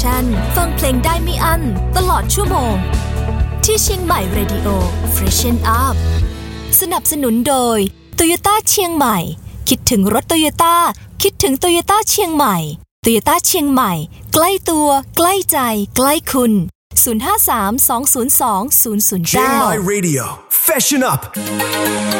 ชันฟังเพลงได้ไม่อั้นตลอดชั่วโมงที่เชียงใหม่ Radio Freshen Up สนับสนุนโดย Toyota เชียงใหม่คิดถึงรถ Toyota คิดถึง Toyota เชียงใหม่ Toyota เชียงใหม่ใกล้ตัวใกล้ใจใกล้คุณ053-202-009 Chiang Mai Radio Freshen Up